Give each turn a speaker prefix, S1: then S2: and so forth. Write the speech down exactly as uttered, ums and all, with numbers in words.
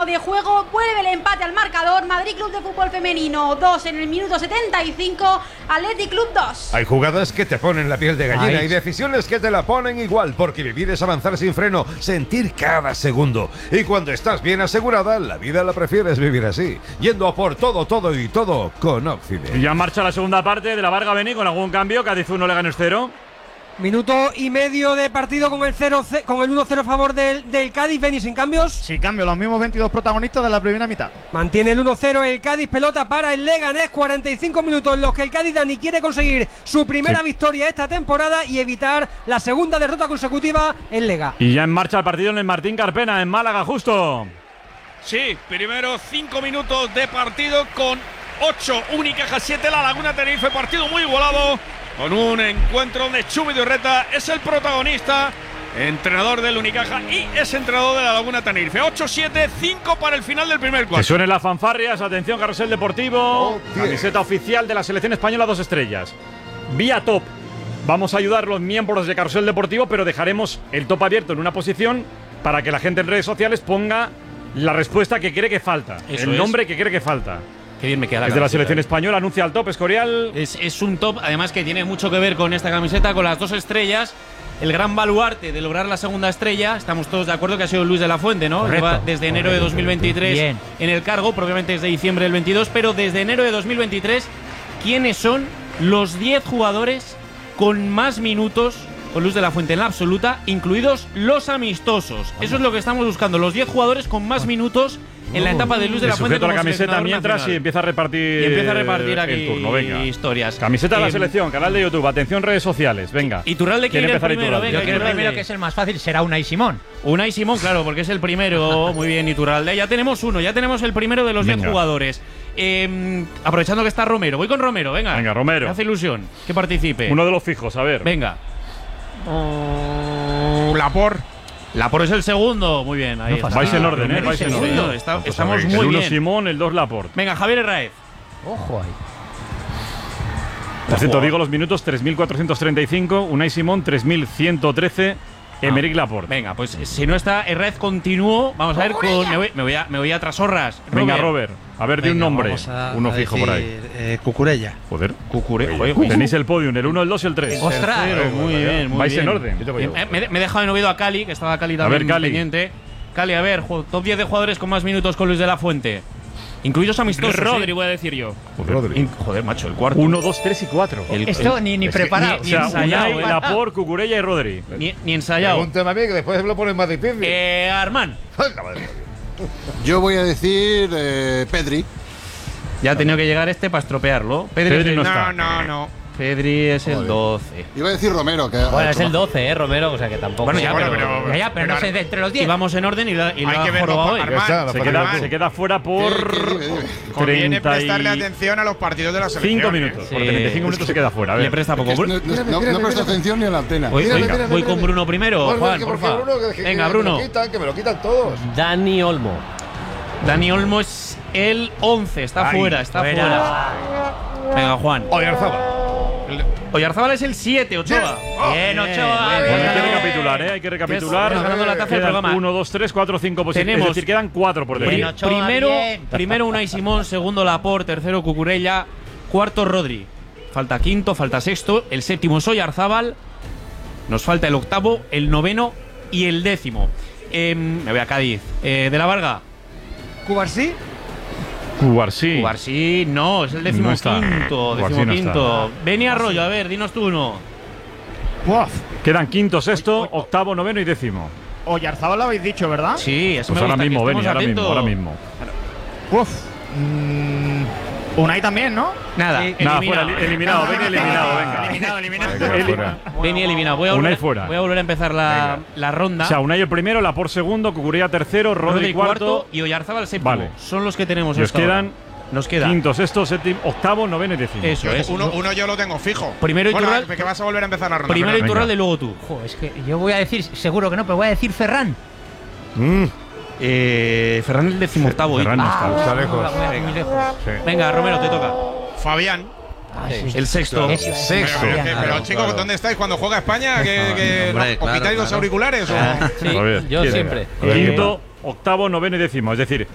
S1: de juego, vuelve el empate al marcador. Madrid Club de Fútbol Femenino dos en el minuto setenta y cinco, Athletic Club dos.
S2: Hay jugadas que te ponen la piel de gallina
S3: Ay.
S2: y decisiones que te la ponen igual, porque vivir es avanzar sin freno, sentir cada segundo. Y cuando estás bien asegurada, la vida la prefieres vivir así, yendo a por todo, todo y todo con Occident.
S4: Y ya en marcha la segunda parte de la Varga Beni con algún cambio. Cádiz uno, Leganés cero.
S3: Minuto y medio de partido con el cero, con el uno cero a favor del, del Cádiz. Beni sin cambios.
S5: Sin cambio, los mismos veintidós protagonistas de la primera mitad.
S3: Mantiene el uno cero el Cádiz, pelota para el Leganés. cuarenta y cinco minutos en los que el Cádiz Dani quiere conseguir su primera
S4: Sí.
S3: victoria esta temporada y evitar la segunda derrota consecutiva en Lega.
S4: Y ya en marcha el partido en el Martín Carpena, en Málaga, justo.
S6: Sí, primero cinco minutos de partido con ocho Unicaja siete, La Laguna Tenerife, partido muy igualado, con un encuentro donde Chubi Durreta es el protagonista, entrenador del Unicaja y es entrenador de La Laguna Tenerife. ocho siete, cinco para el final del primer
S4: Que
S6: cuarto.
S4: suenen las fanfarrias, atención, Carrusel Deportivo,
S2: Oh,
S4: camiseta oficial de la selección española, dos estrellas. Vía top. Vamos a ayudar a los miembros de Carrusel Deportivo, pero dejaremos el top abierto en una posición para que la gente en redes sociales ponga la respuesta que cree que falta,
S7: Eso
S4: el
S7: es.
S4: nombre que cree que falta.
S7: Qué bien me queda la
S4: Es de la
S7: camiseta,
S4: selección
S7: eh.
S4: española, anuncia el top, Escorial.
S7: Es, es un top, además, que tiene mucho que ver con esta camiseta, con las dos estrellas. El gran baluarte de lograr la segunda estrella, estamos todos de acuerdo que ha sido Luis de la Fuente, ¿no?
S8: Correcto.
S7: Lleva desde enero de dos mil veintitrés
S8: Bien.
S7: en el cargo, propiamente desde diciembre del veintidós, pero desde enero de dos mil veintitrés, ¿quiénes son los diez jugadores con más minutos con Luis de la Fuente en la absoluta, incluidos los amistosos? Eso es lo que estamos buscando, los diez jugadores con más minutos en la etapa de Luis de
S4: Le
S7: la Fuente.
S4: sujeto la
S7: como
S4: camiseta
S7: seleccionador
S4: mientras
S7: nacional.
S4: y empieza a repartir
S7: Y empieza a repartir aquí
S4: el turno, venga.
S7: historias.
S4: Camiseta de la
S7: Eh,
S4: selección, canal de YouTube, atención redes sociales, venga.
S7: Iturralde quiere ir el
S4: empezar
S7: primero,
S4: Iturralde.
S7: venga,
S8: Yo creo el
S7: Iturralde.
S8: primero, que es el más fácil, será Unai Simón.
S7: Unai Simón, claro, porque es el primero. Muy bien, Iturralde. Ya tenemos uno, ya tenemos el primero de los diez
S4: Venga.
S7: jugadores. Eh, aprovechando que está Romero, voy con Romero, venga.
S4: Venga, Romero.
S7: Me hace ilusión que participe.
S4: Uno de los fijos, a ver.
S7: Venga.
S5: Lapor.
S7: Lapor es el segundo, muy bien. Ahí
S8: No
S7: está.
S4: Vais en orden, ¿eh?
S8: Primero y
S4: Vais en
S8: segundo.
S4: orden.
S7: Está-
S4: Pues
S7: estamos
S4: sabéis.
S7: muy
S4: El uno
S7: bien.
S4: Simón, el dos Laporte.
S7: Venga, Javier Herráez.
S8: Ojo ahí.
S4: Por cierto, digo los minutos tres mil cuatrocientos treinta y cinco, Unai Simón tres mil ciento trece, Emerick Laporte.
S7: Venga, pues si no está Herráez, continúo. Vamos a ver con. Me voy, me voy a, me voy a Trasorras.
S4: Venga, Robert, a ver de un nombre. Uno fijo por ahí.
S5: Eh, Cucurella.
S4: Joder.
S7: Cucure.
S4: Oye, Tenéis el podium, el uno, el dos y el tres.
S8: Ostras.
S7: Tercero, muy bien, muy
S4: Vais
S7: bien.
S4: en orden.
S7: Eh, me, me he dejado en oído a Cali, que estaba Cali
S4: A
S7: también
S4: ver, Cali.
S7: pendiente. Cali, a ver, ju- top diez de jugadores con más minutos con Luis de la Fuente. Incluidos amistosos.
S9: Rodri,
S7: ¿eh?
S9: voy a decir yo.
S2: Rodri.
S7: In- Joder, macho, el cuarto.
S4: Uno, dos, tres y cuatro.
S7: El-
S8: Esto
S7: el-
S8: ni, ni
S7: es que
S8: preparado.
S4: O sea,
S7: ensayado,
S4: Unai,
S7: eh.
S4: Laporte, Cucurella y Rodri.
S7: Ni, ni ensayado.
S2: Pregúntame a mí que después lo pones más difícil.
S7: Eh, Armán.
S10: Yo voy a decir eh, Pedri.
S7: Ya ha tenido que llegar este para estropearlo. Pedri,
S4: Pedri
S7: es
S4: no
S7: el-
S4: está.
S5: No, no.
S7: Pedri es el
S10: Joder.
S7: doce.
S10: Iba a decir Romero, que ha
S8: Bueno, es
S10: hecho
S8: el
S10: baja.
S8: doce, ¿eh, Romero? O sea que tampoco.
S7: Bueno, ya,
S5: Bueno,
S7: pero,
S5: pero-
S8: Ya, ya, pero no sé, de entre los
S7: Y
S8: diez.
S7: vamos en orden y la, y
S5: Hay
S7: la
S5: que verlo,
S7: jorobado hoy.
S5: Armán.
S2: Ya está,
S4: Se
S2: Para
S4: queda,
S2: Armán.
S4: se queda fuera por
S10: ¿Qué- qué- dime, dime.
S5: Conviene
S4: treinta y
S5: prestarle atención a los partidos de la selección.
S4: cinco
S5: ¿eh?
S4: minutos. Por
S7: Sí.
S4: treinta y cinco minutos se queda fuera. A ver.
S7: Le presta poco.
S10: Es que no, no, no, no presto atención ni a la antena.
S7: Voy,
S2: Mírale,
S7: venga,
S2: mírale,
S7: voy
S2: mírale.
S7: con Bruno primero.
S2: Bueno,
S7: Juan,
S2: que
S7: por
S2: porque
S7: favor.
S2: Bruno, que- que-
S7: Venga,
S2: que
S7: Bruno.
S2: Me lo quitan, que me lo quitan todos.
S8: Dani Olmo.
S7: Dani Olmo es el once. Está
S2: Ay,
S7: fuera, está
S8: fuera.
S7: fuera. Venga, Juan.
S2: Oyarzabal.
S7: Oyarzábal es el siete, Ochoa.
S8: Bien, Ochoa.
S7: bien,
S4: Bueno, hay que
S7: bien.
S4: recapitular, ¿eh? Hay que recapitular.
S7: Estamos ganando la taza del
S4: Quedan
S7: programa.
S4: uno, dos, tres, cuatro, cinco posiciones.
S7: Tenemos-
S4: Es decir, quedan cuatro por
S7: Pri-
S4: definir.
S8: Bien, Ochoa,
S7: primero,
S8: bien.
S7: primero Unai Simón, segundo Laporte, tercero Cucurella, cuarto Rodri. Falta quinto, falta sexto, el séptimo es Oyarzábal. Nos falta el octavo, el noveno y el décimo. Em, me voy a Cádiz. Eh, de la Varga.
S3: Cubarsí.
S4: Cubarsí.
S7: Cubarsí, no, es el décimo
S4: No está.
S7: quinto.
S4: Cubarsí
S7: Décimo
S4: no
S7: quinto. Beni Arroyo, a ver, dinos tú uno.
S4: Quedan quinto, sexto, octavo, noveno y décimo.
S5: Oyarzabal lo habéis dicho, ¿verdad?
S7: Sí, eso
S4: Pues
S7: me
S4: ahora
S7: gusta, que
S4: mismo, Beni,
S7: estemos
S4: ahora mismo,
S7: atentos.
S4: ahora mismo.
S5: Uf. Mm, Unai también, ¿no?
S7: Nada,
S8: Sí.
S4: Nada,
S7: eliminado.
S4: fuera, eliminado, Beni eliminado, venga.
S5: Eliminado, eliminado.
S2: Venga,
S4: Eli-
S2: fuera.
S7: Beni eliminado. Voy a
S4: Unai
S7: volver,
S4: fuera.
S7: voy a volver a empezar la, la ronda.
S4: O sea, Unai el primero, Laporte segundo, Cucurella tercero, Rodri,
S7: Rodri
S4: cuarto.
S7: cuarto y Oyarzábal séptimo.
S4: Vale.
S7: Son los que tenemos
S4: Nos
S7: hasta ahora.
S4: quedan
S7: Nos queda
S4: quinto, sexto, séptimo, octavo, noveno y décimo.
S7: Eso es.
S5: Uno, uno yo lo tengo fijo.
S7: Primero
S5: bueno,
S7: Iturralde-
S5: que vas a volver a empezar la ronda.
S7: Primero
S5: perdón.
S7: Iturralde y luego tú.
S8: Jo, es que yo voy a decir, seguro que no, pero voy a decir Ferran.
S2: Mm,
S7: Eh, Ferran el decimoctavo.
S4: Ferran no está.
S2: está lejos.
S8: Muy, muy lejos.
S2: Sí.
S7: Venga, Romero, te toca.
S5: Fabián.
S8: Ah, sí.
S7: El sexto.
S8: Eso, eso.
S2: Sexto.
S5: Pero,
S8: Fabián,
S5: que-
S8: claro.
S5: pero chicos, ¿dónde estáis cuando juega España? ¿Que, que
S10: Hombre,
S5: ¿Os
S10: claro,
S5: quitáis los
S10: claro.
S5: auriculares? o?
S8: Sí,
S4: A ver,
S8: yo
S4: ¿quién?
S8: siempre.
S4: Quinto, octavo, noveno y décimo. Es decir,